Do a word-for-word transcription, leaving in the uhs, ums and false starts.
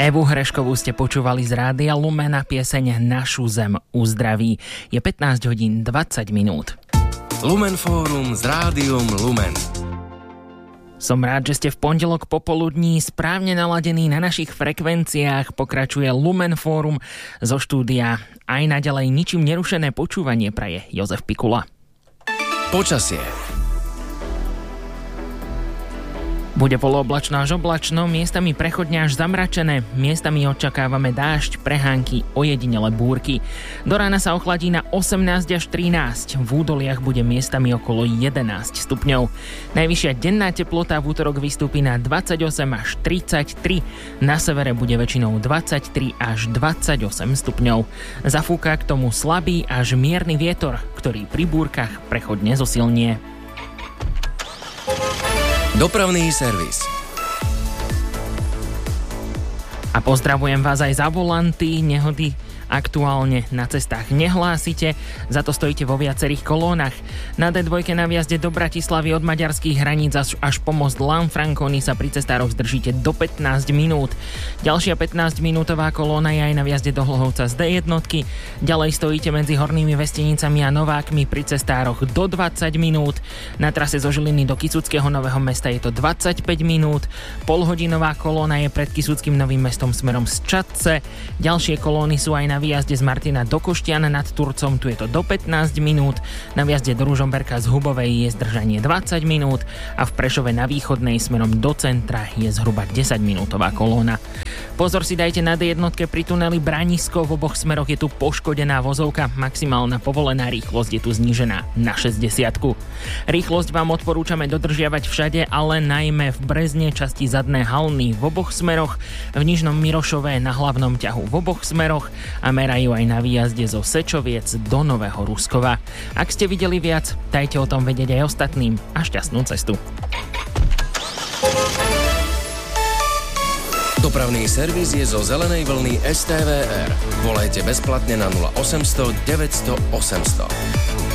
Evu Hreškovú ste počúvali z Rádia Lumen a pieseň Našu zem uzdraví. Je pätnásť hodín dvadsať minút. Lumen Fórum s Rádiom Lumen. Som rád, že ste v pondelok popoludní správne naladení na našich frekvenciách. Pokračuje Lumen Fórum zo štúdia. Aj naďalej ničím nerušené počúvanie praje Jozef Pikula. Počasie. Bude polooblačno až oblačno, miestami prechodne až zamračené, miestami očakávame dážď, prehánky, ojedinele búrky. Do rána sa ochladí na osemnásť až trinásť, v údoliach bude miestami okolo jedenásť stupňov. Najvyššia denná teplota v útorok vystúpi na dvadsaťosem až tridsaťtri, na severe bude väčšinou dvadsaťtri až dvadsaťosem stupňov. Zafúka k tomu slabý až mierny vietor, ktorý pri búrkach prechodne zosilnie. Dopravný servis. A pozdravujem vás aj za volanty. Nehody aktuálne na cestách nehlásite, za to stojíte vo viacerých kolónach. Na dé dva na vjazde do Bratislavy od maďarských hraníc až po most Lanfranconi sa pri cestároch zdržíte do pätnásť minút. Ďalšia pätnásťminútová kolóna je aj na vjazde do Hlohovca z dé jedna. Ďalej stojíte medzi Hornými Vestenicami a Novákmi pri cestároch do dvadsať minút. Na trase zo Žiliny do Kysuckého Nového Mesta je to dvadsaťpäť minút. Polhodinová kolóna je pred Kysuckým Novým Mestom smerom z Čadce. Ďalšie kolóny sú aj na výjazde z Martina do Koštian nad Turcom, tu je to do pätnásť minút, na výjazde do Ružomberka z Hubovej je zdržanie dvadsať minút a v Prešove na východnej smerom do centra je zhruba desaťminútová kolóna. Pozor si dajte na dé jedna pri tuneli Branisko, v oboch smeroch je tu poškodená vozovka, maximálna povolená rýchlosť je tu znížená na šesťdesiatku. Rýchlosť vám odporúčame dodržiavať všade, ale najmä v Brezne časti Zadné Halny v oboch smeroch, v Nižnom Mirošove na hlavnom ťahu v oboch smeroch a merajú aj na výjazde zo Sečoviec do Nového Ruskova. Ak ste videli viac, dajte o tom vedieť aj ostatným a šťastnú cestu. Dopravný servis je zo zelenej vlny es té vé er. Volajte bezplatne na nula osemsto deväťsto osemsto.